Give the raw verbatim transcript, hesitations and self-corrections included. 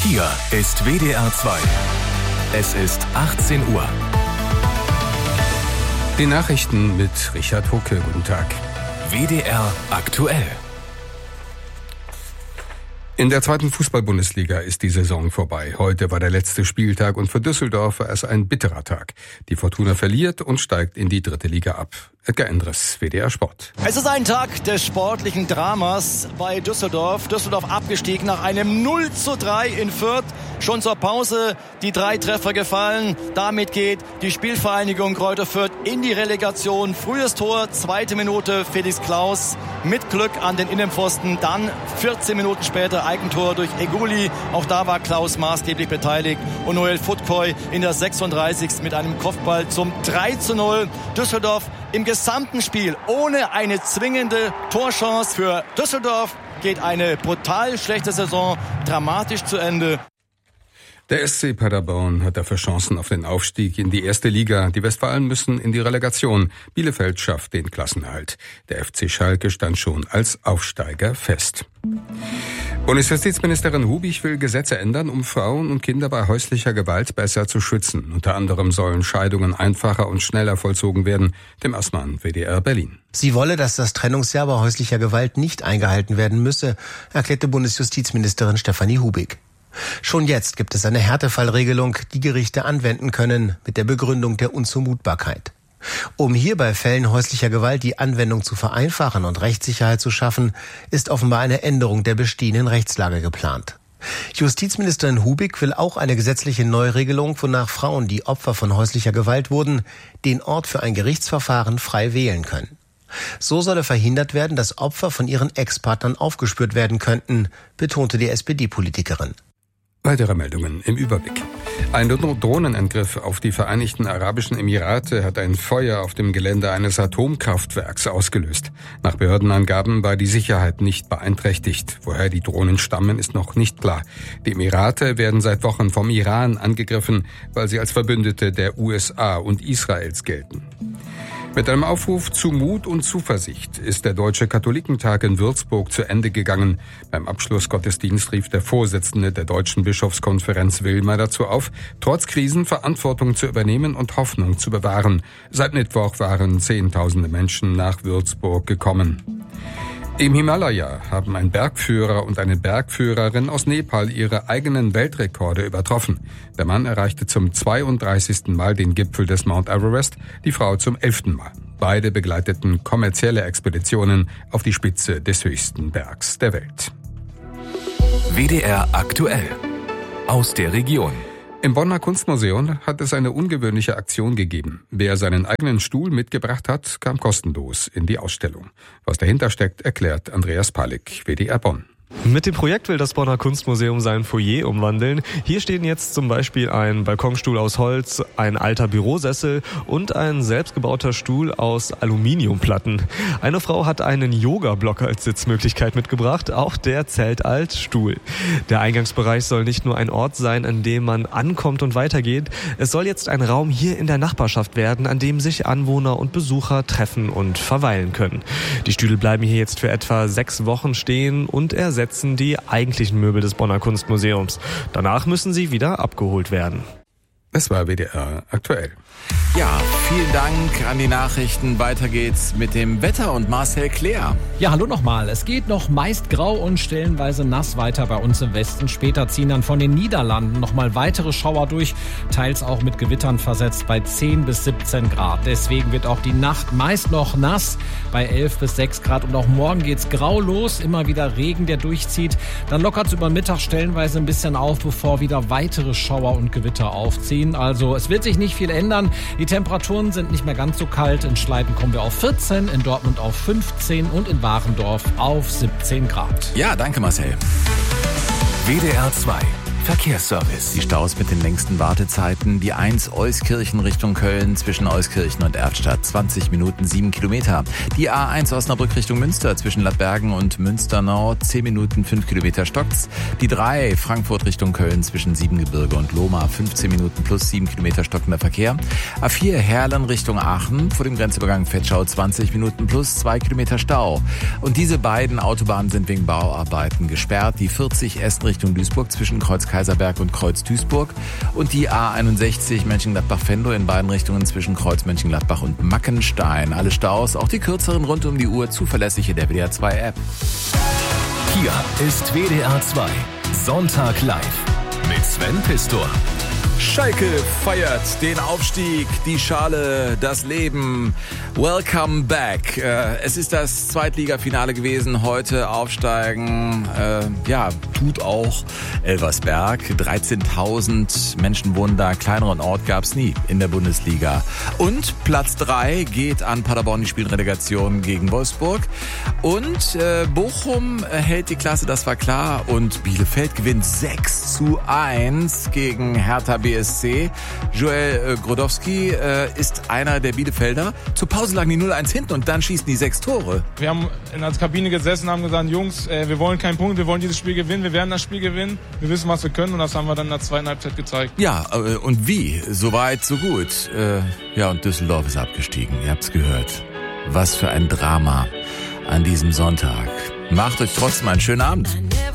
Hier ist W D R zwei. Es ist achtzehn Uhr. Die Nachrichten mit Richard Hucke. Guten Tag. W D R aktuell. In der zweiten Fußball-Bundesliga ist die Saison vorbei. Heute war der letzte Spieltag und für Düsseldorf war es ein bitterer Tag. Die Fortuna verliert und steigt in die dritte Liga ab. Edgar Endres, W D R Sport. Es ist ein Tag des sportlichen Dramas bei Düsseldorf. Düsseldorf abgestiegen nach einem null zu drei in Fürth. Schon zur Pause die drei Treffer gefallen. Damit geht die Spielvereinigung Greuther Fürth in die Relegation. Frühes Tor, zweite Minute Felix Klaus mit Glück an den Innenpfosten. Dann vierzehn Minuten später Eigentor durch Eguli. Auch da war Klaus maßgeblich beteiligt. Und Noel Futkoy in der sechsunddreißigsten mit einem Kopfball zum drei zu null. Düsseldorf im gesamten Spiel ohne eine zwingende Torchance. Für Düsseldorf geht eine brutal schlechte Saison dramatisch zu Ende. Der S C Paderborn hat dafür Chancen auf den Aufstieg in die erste Liga. Die Westfalen müssen in die Relegation. Bielefeld schafft den Klassenerhalt. Der F C Schalke stand schon als Aufsteiger fest. Bundesjustizministerin Hubig will Gesetze ändern, um Frauen und Kinder bei häuslicher Gewalt besser zu schützen. Unter anderem sollen Scheidungen einfacher und schneller vollzogen werden. Tim Assmann, W D R Berlin. Sie wolle, dass das Trennungsjahr bei häuslicher Gewalt nicht eingehalten werden müsse, erklärte Bundesjustizministerin Stefanie Hubig. Schon jetzt gibt es eine Härtefallregelung, die Gerichte anwenden können, mit der Begründung der Unzumutbarkeit. Um hier bei Fällen häuslicher Gewalt die Anwendung zu vereinfachen und Rechtssicherheit zu schaffen, ist offenbar eine Änderung der bestehenden Rechtslage geplant. Justizministerin Hubig will auch eine gesetzliche Neuregelung, wonach Frauen, die Opfer von häuslicher Gewalt wurden, den Ort für ein Gerichtsverfahren frei wählen können. So solle verhindert werden, dass Opfer von ihren Ex-Partnern aufgespürt werden könnten, betonte die S P D-Politikerin. Weitere Meldungen im Überblick. Ein Drohnenangriff auf die Vereinigten Arabischen Emirate hat ein Feuer auf dem Gelände eines Atomkraftwerks ausgelöst. Nach Behördenangaben war die Sicherheit nicht beeinträchtigt. Woher die Drohnen stammen, ist noch nicht klar. Die Emirate werden seit Wochen vom Iran angegriffen, weil sie als Verbündete der U S A und Israels gelten. Mit einem Aufruf zu Mut und Zuversicht ist der Deutsche Katholikentag in Würzburg zu Ende gegangen. Beim Abschlussgottesdienst rief der Vorsitzende der Deutschen Bischofskonferenz Wilmer dazu auf, trotz Krisen Verantwortung zu übernehmen und Hoffnung zu bewahren. Seit Mittwoch waren Zehntausende Menschen nach Würzburg gekommen. Im Himalaya haben ein Bergführer und eine Bergführerin aus Nepal ihre eigenen Weltrekorde übertroffen. Der Mann erreichte zum zweiunddreißigsten Mal den Gipfel des Mount Everest, die Frau zum elften Mal. Beide begleiteten kommerzielle Expeditionen auf die Spitze des höchsten Bergs der Welt. W D R aktuell. Aus der Region. Im Bonner Kunstmuseum hat es eine ungewöhnliche Aktion gegeben. Wer seinen eigenen Stuhl mitgebracht hat, kam kostenlos in die Ausstellung. Was dahinter steckt, erklärt Andreas Palik, W D R Bonn. Mit dem Projekt will das Bonner Kunstmuseum sein Foyer umwandeln. Hier stehen jetzt zum Beispiel ein Balkonstuhl aus Holz, ein alter Bürosessel und ein selbstgebauter Stuhl aus Aluminiumplatten. Eine Frau hat einen Yoga-Block als Sitzmöglichkeit mitgebracht, auch der zählt als Stuhl. Der Eingangsbereich soll nicht nur ein Ort sein, an dem man ankommt und weitergeht. Es soll jetzt ein Raum hier in der Nachbarschaft werden, an dem sich Anwohner und Besucher treffen und verweilen können. Die Stühle bleiben hier jetzt für etwa sechs Wochen stehen und ersetzen die eigentlichen Möbel des Bonner Kunstmuseums. Danach müssen sie wieder abgeholt werden. Das war W D R aktuell. Ja, vielen Dank an die Nachrichten. Weiter geht's mit dem Wetter und Marcel Claire. Ja, hallo nochmal. Es geht noch meist grau und stellenweise nass weiter bei uns im Westen. Später ziehen dann von den Niederlanden nochmal weitere Schauer durch, teils auch mit Gewittern versetzt bei zehn bis siebzehn Grad. Deswegen wird auch die Nacht meist noch nass bei elf bis sechs Grad. Und auch morgen geht's grau los, immer wieder Regen, der durchzieht. Dann lockert's über Mittag stellenweise ein bisschen auf, bevor wieder weitere Schauer und Gewitter aufziehen. Also es wird sich nicht viel ändern. Die Temperaturen sind nicht mehr ganz so kalt. In Schleiden kommen wir auf vierzehn, in Dortmund auf fünfzehn und in Warendorf auf siebzehn Grad. Ja, danke Marcel. W D R zwei Verkehrsservice. Die Staus mit den längsten Wartezeiten. Die eins Euskirchen Richtung Köln zwischen Euskirchen und Erftstadt. zwanzig Minuten, sieben Kilometer. Die A eins Osnabrück Richtung Münster zwischen Ladbergen und Münsternau. zehn Minuten, fünf Kilometer stockt's. Die drei Frankfurt Richtung Köln zwischen Siebengebirge und Lohmar. fünfzehn Minuten plus sieben Kilometer stockender Verkehr. A vier Herlen Richtung Aachen. Vor dem Grenzübergang Vetschau zwanzig Minuten plus zwei Kilometer Stau. Und diese beiden Autobahnen sind wegen Bauarbeiten gesperrt. Die vierzig Essen Richtung Duisburg zwischen Kreuzkaiser Kaiserberg und Kreuz Duisburg und die A einundsechzig Mönchengladbach-Venlo in beiden Richtungen zwischen Kreuz Mönchengladbach und Mackenstein. Alle Staus, auch die kürzeren rund um die Uhr, zuverlässig in der W D R zwei App. Hier ist W D R zwei Sonntag live mit Sven Pistor. Schalke feiert den Aufstieg, die Schale, das Leben. Welcome back. Es ist das Zweitligafinale gewesen. Heute aufsteigen, äh, ja, tut auch Elversberg. dreizehntausend Menschen wohnen da. Kleineren Ort gab's nie in der Bundesliga. Und Platz drei geht an Paderborn, die spielen Relegation gegen Wolfsburg. Und äh, Bochum hält die Klasse, das war klar. Und Bielefeld gewinnt sechs zu eins gegen Hertha B S C. Joel äh, Grodowski äh, ist einer der Bielefelder. Zur Pause lagen die null eins hinten und dann schießen die sechs Tore. Wir haben in der Kabine gesessen und haben gesagt, Jungs, äh, wir wollen keinen Punkt, wir wollen dieses Spiel gewinnen, wir werden das Spiel gewinnen. Wir wissen, was wir können und das haben wir dann in der zweiten Halbzeit gezeigt. Ja, äh, und wie? So weit, so gut. Äh, ja, und Düsseldorf ist abgestiegen. Ihr habt's gehört. Was für ein Drama an diesem Sonntag. Macht euch trotzdem einen schönen Abend.